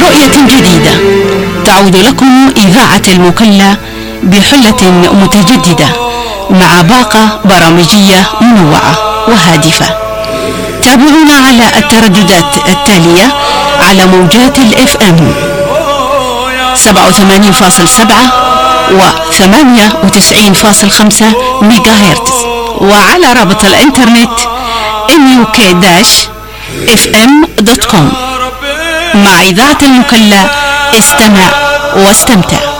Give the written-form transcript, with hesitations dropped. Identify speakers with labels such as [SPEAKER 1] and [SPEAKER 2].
[SPEAKER 1] رؤية جديدة تعود لكم إذاعة المكلا بحلة متجددة مع باقة برامجية منوعة وهادفة. تابعونا على الترددات التالية على موجات الFM 87.7 و 98.5 ميجا هرتز، وعلى رابط الانترنت muk-fm.com. مع إذاعة المكلا استمع واستمتع.